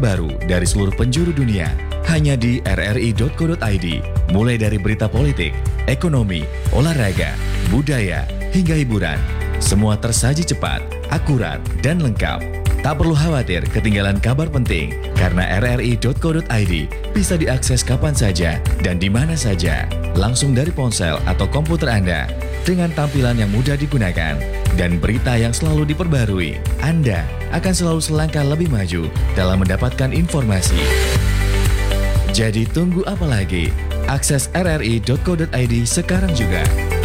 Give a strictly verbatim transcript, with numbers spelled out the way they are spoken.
terbaru dari seluruh penjuru dunia hanya di r r i titik co titik i d. Mulai dari berita politik, ekonomi, olahraga, budaya, hingga hiburan. Semua tersaji cepat, akurat, dan lengkap. Tak perlu khawatir ketinggalan kabar penting karena r r i titik co titik i d bisa diakses kapan saja dan di mana saja, langsung dari ponsel atau komputer Anda dengan tampilan yang mudah digunakan dan berita yang selalu diperbarui. Anda akan selalu selangkah lebih maju dalam mendapatkan informasi. Jadi tunggu apa lagi? Akses r r i titik co titik i d sekarang juga.